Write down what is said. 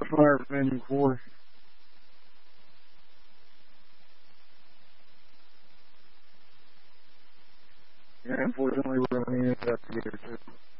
fire venue for? Yeah, unfortunately, we're going to need an investigator too.